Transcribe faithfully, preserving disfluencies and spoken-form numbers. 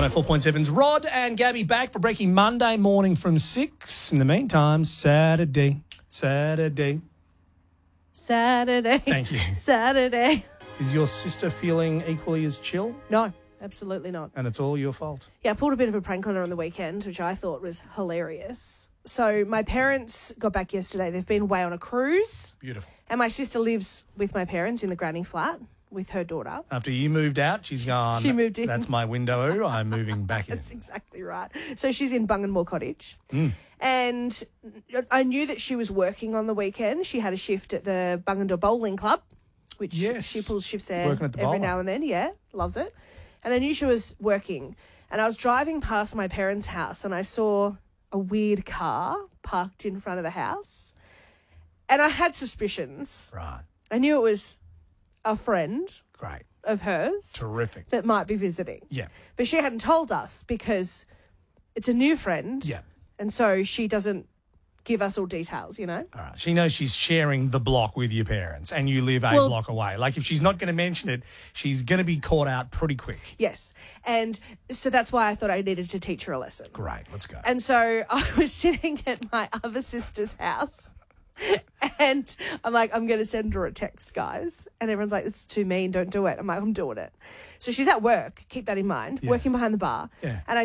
one oh four point seven's Rod and Gabby back for Breaking Monday morning from six. In the meantime, Saturday, Saturday. Saturday. Thank you. Saturday. Is your sister feeling equally as chill? No, absolutely not. And it's all your fault? Yeah, I pulled a bit of a prank on her on the weekend, which I thought was hilarious. So my parents got back yesterday. They've been away on a cruise. Beautiful. And my sister lives with my parents in the granny flat with her daughter. After you moved out, she's gone, She moved in. That's my window. I'm moving back in. That's exactly right. So she's in Bunganmore Cottage. Mm. And I knew that she was working on the weekend. She had a shift at the Bungendore Bowling Club, which Yes. she pulls shifts there Working at the every bowler. now and then. Yeah, loves it. And I knew she was working. And I was driving past my parents' house and I saw a weird car parked in front of the house. And I had suspicions. Right. I knew it was a friend Great. of hers Terrific. that might be visiting. Yeah. But she hadn't told us because it's a new friend. Yeah. And so she doesn't give us all details, you know? All right. She knows she's sharing the block with your parents and you live a Well- block away. Like, if she's not going to mention it, she's going to be caught out pretty quick. Yes. And so that's why I thought I needed to teach her a lesson. Great. Let's go. And so I was sitting at my other sister's house and I'm like, I'm going to send her a text, guys. And everyone's like, it's too mean. Don't do it. I'm like, I'm doing it. So she's at work. Keep that in mind. Yeah. Working behind the bar. Yeah. And I